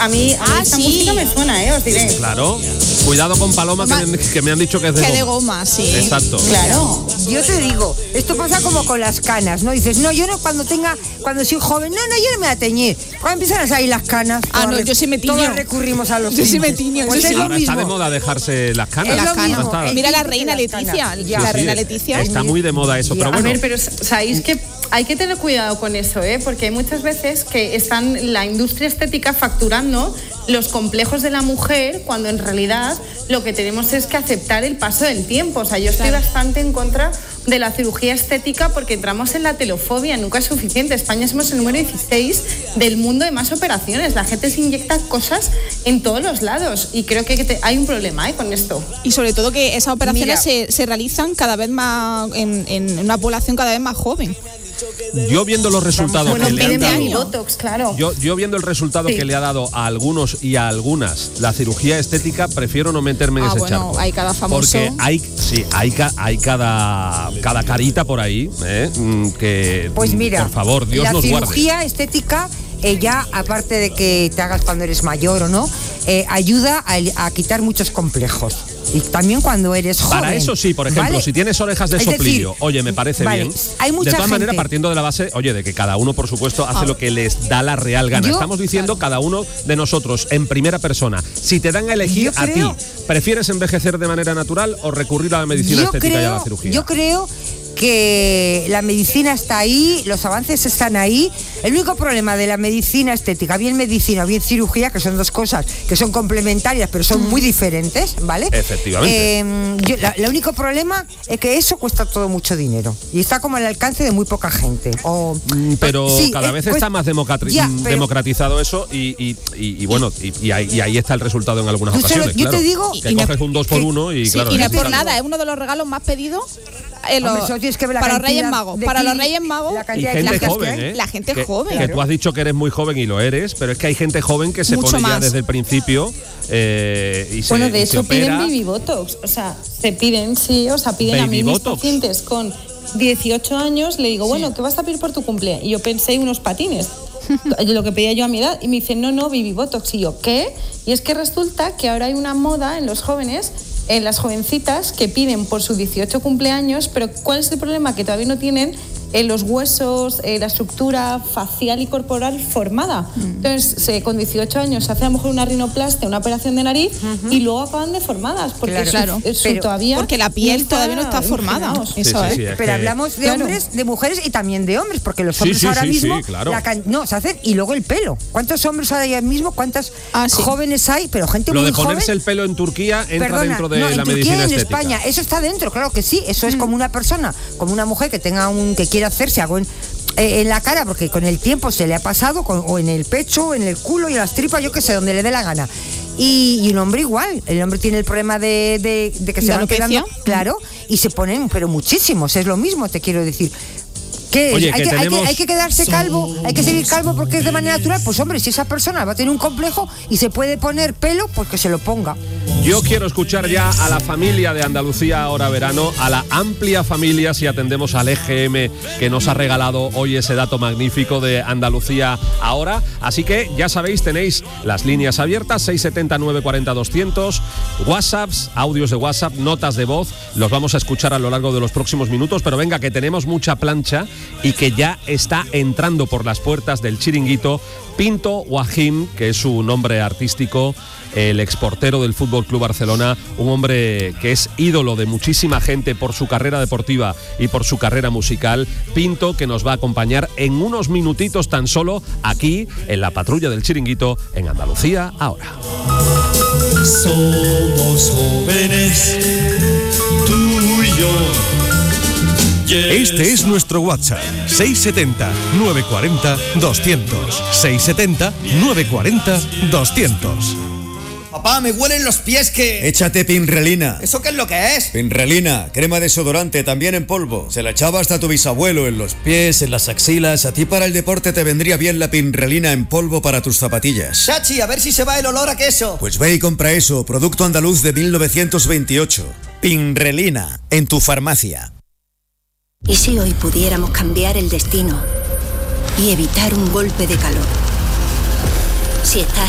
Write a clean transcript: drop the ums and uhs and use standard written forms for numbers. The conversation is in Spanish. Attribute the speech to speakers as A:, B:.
A: A mí esta música me suena, os diré.
B: Claro. Cuidado con Paloma, que me han dicho que es de
C: que
B: goma.
C: de goma, sí.
B: Exacto.
D: Claro. Yo te digo, esto pasa como con las canas, ¿no? Dices, no, yo no cuando soy joven, no, yo no me voy a teñir. Cuando empiezan a salir las canas,
C: yo sí me tiño.
D: Todos recurrimos a los
C: Yo sí me tiño.
D: Pues es lo
B: Ahora
D: mismo.
B: está de moda dejarse las canas.
D: Es lo mismo.
C: Mira la reina Leticia. La reina Leticia.
B: Está muy de moda eso, pero bueno.
A: A ver, pero sabéis que hay que tener cuidado con eso, porque hay muchas veces que están la industria estética facturando los complejos de la mujer cuando en realidad lo que tenemos es que aceptar el paso del tiempo. O sea, yo estoy bastante en contra de la cirugía estética porque entramos en la telofobia, nunca es suficiente. España somos el número 16 del mundo de más operaciones. La gente se inyecta cosas en todos los lados y creo que hay un problema con esto.
C: Y sobre todo que esas operaciones se realizan cada vez más en una población cada vez más joven.
B: Yo viendo los resultados que le han dado,
A: Botox, claro.
B: yo viendo el resultado que le ha dado a algunos y a algunas la cirugía estética, prefiero no meterme en ese charco.
C: Hay cada famoso.
B: Porque hay cada carita por ahí, que
D: pues mira,
B: por favor, Dios nos guarde.
D: La cirugía estética, ella, aparte de que te hagas cuando eres mayor o no, ayuda a quitar muchos complejos. Y también cuando eres joven.
B: Para eso sí, por ejemplo, si tienes orejas de soplillo, oye, me parece bien.
D: Hay mucha
B: de todas
D: gente.
B: maneras, partiendo de la base, oye, de que cada uno, por supuesto, hace lo que les da la real gana. Estamos diciendo cada uno de nosotros en primera persona. Si te dan a elegir a ti, ¿prefieres envejecer de manera natural o recurrir a la medicina estética y a la cirugía?
D: Yo creo que la medicina está ahí, los avances están ahí. El único problema de la medicina estética, bien medicina o bien cirugía, que son dos cosas que son complementarias pero son muy diferentes, ¿vale?
B: Efectivamente.
D: El único problema es que eso cuesta todo mucho dinero y está como al alcance de muy poca gente.
B: Pero cada vez está más democratizado eso y bueno, y ahí está el resultado en algunas ocasiones.
D: Yo te digo
B: que coges un 2x1 y claro.
C: Y no es por nada, es uno de los regalos más pedidos. Para los Reyes Magos. Para los Reyes Magos.
B: Y gente joven,
C: la gente joven.
B: Que tú has dicho que eres muy joven y lo eres, pero es que hay gente joven que se
C: mucho
B: pone
C: más.
B: ya desde el principio y
A: bueno, de hecho
B: piden
A: baby botox, o sea, piden a mí mis pacientes con 18 años, le digo, bueno, ¿qué vas a pedir por tu cumple? Y yo pensé unos patines, lo que pedía yo a mi edad, y me dicen, no, baby botox. Y yo, ¿qué? Y es que resulta que ahora hay una moda en los jóvenes, en las jovencitas, que piden por su 18 cumpleaños, pero ¿cuál es el problema? Que todavía no tienen los huesos, la estructura facial y corporal formada. Entonces, con 18 años se hace a lo mejor una rinoplastia, una operación de nariz, y luego acaban deformadas, porque
C: porque la piel todavía no está formada.
D: Pero hablamos de hombres, de mujeres y también de hombres, porque los hombres ahora mismo se hacen, y luego el pelo. ¿Cuántos hombres hay ahora mismo? ¿Cuántas jóvenes hay? Pero gente muy joven.
B: Lo de ponerse el pelo en Turquía entra dentro de la medicina estética.
D: En España, eso está dentro, claro que sí. Eso es como una persona, como una mujer que tenga que quiere hacerse algo en la cara, porque con el tiempo se le ha pasado, o en el pecho, o en el culo y en las tripas, yo qué sé, donde le dé la gana. Y un hombre igual, el hombre tiene el problema de que se van quedando, claro, y se ponen, pero muchísimos, es lo mismo, te quiero decir.
B: Oye,
D: hay que quedarse calvo, hay que seguir calvo porque es de manera natural. Pues hombre, si esa persona va a tener un complejo y se puede poner pelo, pues que se lo ponga.
B: Yo quiero escuchar ya a la familia de Andalucía Ahora Verano, a la amplia familia, si atendemos al EGM que nos ha regalado hoy ese dato magnífico de Andalucía Ahora. Así que ya sabéis, tenéis las líneas abiertas, 670 940 200, WhatsApps, audios de WhatsApp, notas de voz, los vamos a escuchar a lo largo de los próximos minutos, pero venga, que tenemos mucha plancha y que ya está entrando por las puertas del chiringuito Pinto Wahim, que es su nombre artístico, el exportero del Fútbol Club Barcelona, un hombre que es ídolo de muchísima gente por su carrera deportiva y por su carrera musical. Pinto, que nos va a acompañar en unos minutitos tan solo aquí en la patrulla del chiringuito en Andalucía Ahora.
E: Somos jóvenes, tú y yo.
F: Este es nuestro WhatsApp, 670 940 200, 670 940 200.
G: Papá, me huelen los pies que...
H: Échate Pinrelina.
G: ¿Eso qué es lo que es?
H: Pinrelina, crema desodorante, también en polvo. Se la echaba hasta tu bisabuelo en los pies, en las axilas. A ti para el deporte te vendría bien la Pinrelina en polvo para tus zapatillas.
G: Chachi, a ver si se va el olor a queso.
H: Pues ve y compra eso, producto andaluz de 1928. Pinrelina, en tu farmacia.
I: ¿Y si hoy pudiéramos cambiar el destino y evitar un golpe de calor? Si estás